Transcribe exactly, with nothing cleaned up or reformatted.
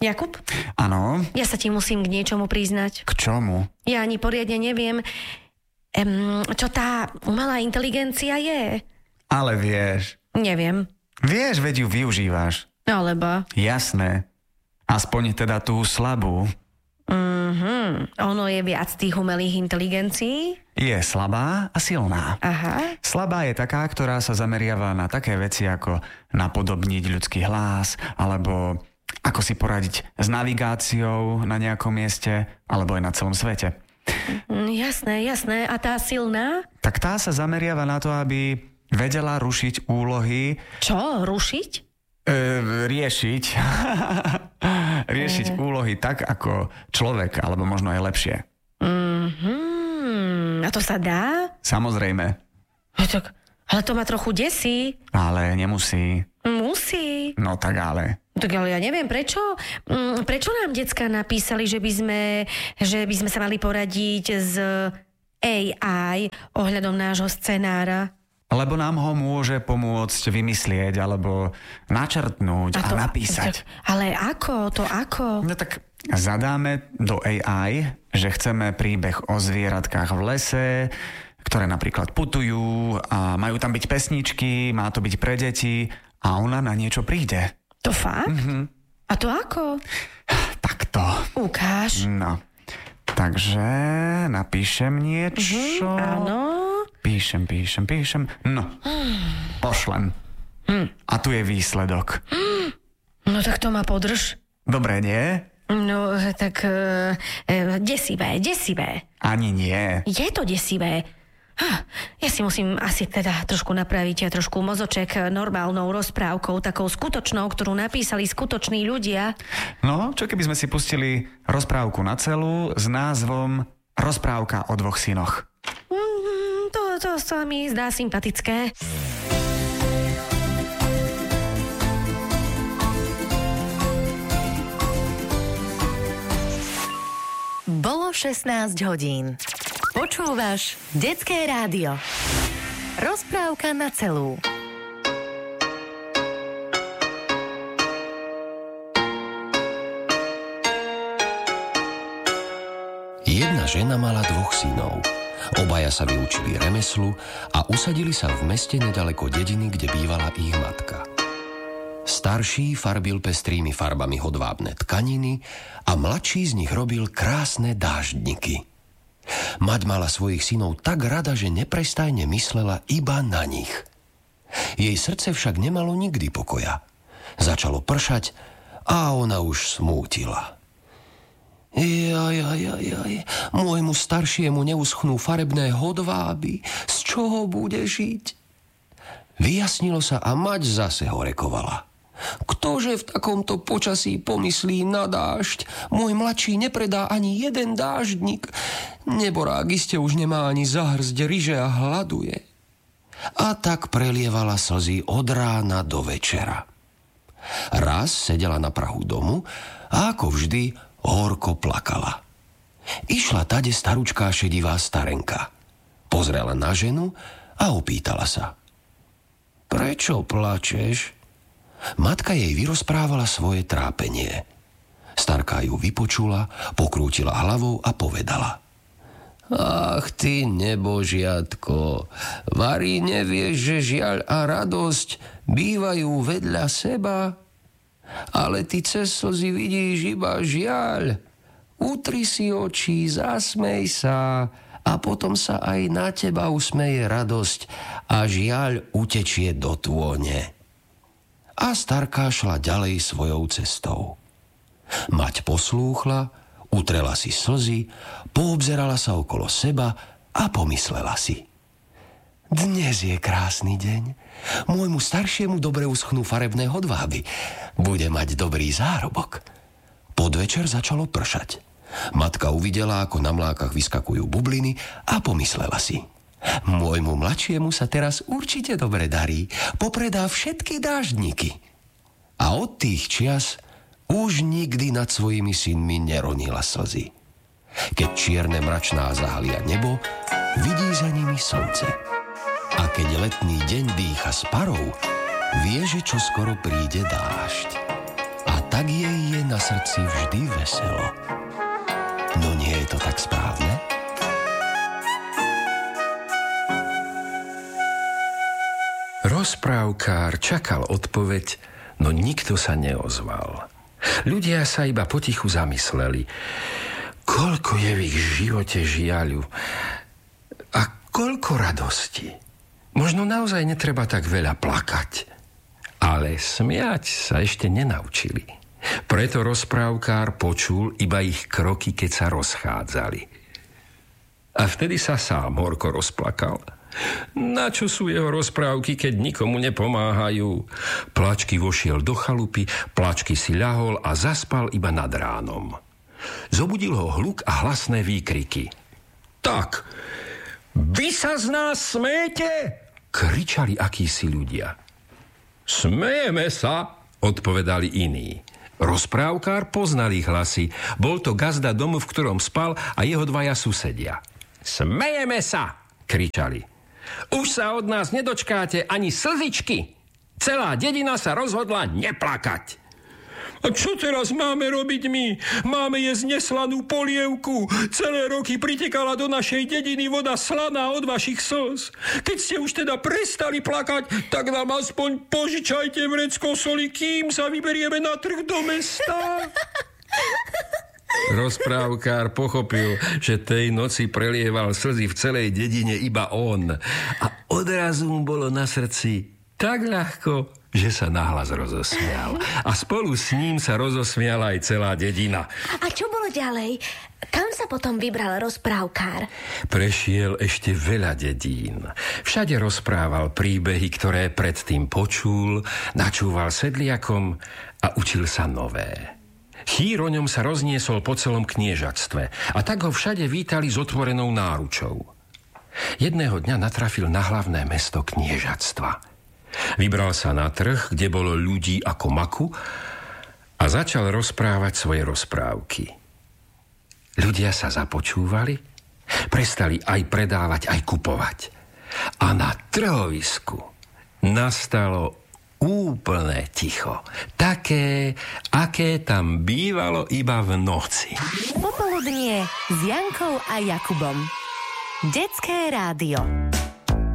Jakub? Áno. Ja sa ti musím k niečomu priznať. K čomu? Ja ani poriadne neviem, um, čo tá umelá inteligencia je. Ale vieš. Neviem. Vieš, veď ju využívaš. Alebo? Jasné. Aspoň teda tú slabú. Mhm. Ono je viac tých umelých inteligencií? Je slabá a silná. Aha. Slabá je taká, ktorá sa zameriava na také veci ako napodobniť ľudský hlas, alebo ako si poradiť s navigáciou na nejakom mieste, alebo aj na celom svete. Mm, jasné, jasné. A tá silná? Tak tá sa zameriava na to, aby vedela rušiť úlohy. Čo? Rušiť? E, riešiť. riešiť e. úlohy tak, ako človek, alebo možno aj lepšie. Mhm. A to sa dá? Samozrejme. Tak, ale to ma trochu desí. Ale nemusí. Musí. No tak ale. Tak ale ja neviem, prečo? Prečo nám decká napísali, že by sme, že by sme sa mali poradiť s á í ohľadom nášho scenára? Lebo nám ho môže pomôcť vymyslieť, alebo načrtnúť a, to, a napísať. Tak, ale ako? To ako? No tak zadáme do á í, že chceme príbeh o zvieratkách v lese, ktoré napríklad putujú a majú tam byť pesničky, má to byť pre deti a ona na niečo príde. To fakt? Mm-hmm. A to ako? Takto. Ukáž. No. Takže napíšem niečo. Mm-hmm, áno. Píšem, píšem, píšem. No. Pošlem. Mm. A tu je výsledok. Mm. No tak to ma podrž. Dobre, nie? No, tak uh, desivé, desivé. Ani nie. Je to desivé. Ja si musím asi teda trošku napraviť a trošku mozoček normálnou rozprávkou, takou skutočnou, ktorú napísali skutoční ľudia. No, čo keby sme si pustili rozprávku na celú s názvom Rozprávka o dvoch synoch? Mm, to, to sa mi zdá sympatické. Bolo šestnásť hodín. Počúvaš Detské rádio. Rozprávka na celú. Jedna žena mala dvoch synov. Obaja sa vyučili remeslu a usadili sa v meste nedaleko dediny, kde bývala ich matka. Starší farbil pestrými farbami hodvábne tkaniny a mladší z nich robil krásne dáždniky. Mať mala svojich synov tak rada, že neprestajne myslela iba na nich. Jej srdce však nemalo nikdy pokoja. Začalo pršať a ona už smútila. Jaj, jaj, jaj, jaj, môjmu staršiemu neuschnú farebné hodváby, z čoho bude žiť? Vyjasnilo sa a mať zase horekovala. Ktože v takomto počasí pomyslí na dážď? Môj mladší nepredá ani jeden dáždnik. Neborák iste už nemá ani zahrzť ryže a hladuje. A tak prelievala slzy od rána do večera. Raz sedela na prahu domu a ako vždy horko plakala. Išla tade staručká šedivá starenka. Pozrela na ženu a opýtala sa. Prečo plačeš? Matka jej vyrozprávala svoje trápenie. Starka ju vypočula, pokrútila hlavou a povedala. Ach ty nebožiatko, vari nevieš, že žiaľ a radosť bývajú vedľa seba? Ale ty cez slzy vidíš iba žiaľ. Utri si oči, zasmej sa a potom sa aj na teba usmeje radosť a žiaľ utečie do tône. A starka šla ďalej svojou cestou. Mať poslúchla, utrela si slzy, poobzerala sa okolo seba a pomyslela si. Dnes je krásny deň. Môjmu staršiemu dobre uschnú farebné hodváby. Bude mať dobrý zárobok. Podvečer začalo pršať. Matka uvidela, ako na mlákach vyskakujú bubliny a pomyslela si. Môjmu mladšiemu sa teraz určite dobre darí. Popredá všetky dáždniky. A od tých čias už nikdy nad svojimi synmi neronila slzy. Keď čierne mračná zahalia nebo, vidí za nimi slnce. A keď letný deň dýcha s parou, vie, že čoskoro príde dážď. A tak jej je na srdci vždy veselo. No nie je to tak správne? Rozprávkár čakal odpoveď, no nikto sa neozval. Ľudia sa iba potichu zamysleli. Koľko je v ich živote žiaľu a koľko radosti. Možno naozaj netreba tak veľa plakať. Ale smiať sa ešte nenaučili. Preto rozprávkár počul iba ich kroky, keď sa rozchádzali. A vtedy sa sám horko rozplakal. Na čo sú jeho rozprávky, keď nikomu nepomáhajú? Plačky vošiel do chalupy, plačky si ľahol a zaspal iba nad ránom. Zobudil ho hluk a hlasné výkriky. Tak, vy sa z nás smejete? Kričali akísi ľudia. Smejeme sa, odpovedali iní. Rozprávkár poznal ich hlasy. Bol to gazda domu, v ktorom spal, a jeho dvaja susedia. Smejeme sa, kričali. Už sa od nás nedočkáte ani slzičky. Celá dedina sa rozhodla neplakať. A čo teraz máme robiť my? Máme jesť neslanú polievku. Celé roky pritekala do našej dediny voda slaná od vašich slz. Keď ste už teda prestali plakať, tak nám aspoň požičajte vrecko soli, kým sa vyberieme na trh do mesta. Rozprávkár pochopil, že tej noci prelieval slzy v celej dedine iba on. A odrazu mu bolo na srdci tak ľahko, že sa nahlas rozosmial. A spolu s ním sa rozosmiala aj celá dedina. A čo bolo ďalej? Kam sa potom vybral rozprávkár? Prešiel ešte veľa dedín. Všade rozprával príbehy, ktoré predtým počul, načúval sedliakom a učil sa nové. Chýr o ňom sa rozniesol po celom kniežatstve a tak ho všade vítali s otvorenou náručou. Jedného dňa natrafil na hlavné mesto kniežatstva. Vybral sa na trh, kde bolo ľudí ako maku, a začal rozprávať svoje rozprávky. Ľudia sa započúvali, prestali aj predávať, aj kupovať. A na trhovisku nastalo úplné ticho. Také, aké tam bývalo iba v noci. Popoludnie s Jankou a Jakubom. Detské rádio.